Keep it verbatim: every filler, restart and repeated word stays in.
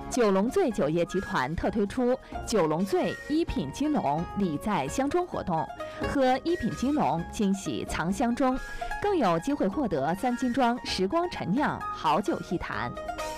九龙醉酒业集团特推出九龙醉一品金龙礼在箱中活动，喝一品金龙惊喜藏箱中，更有机会获得三金庄时光陈酿好酒一坛。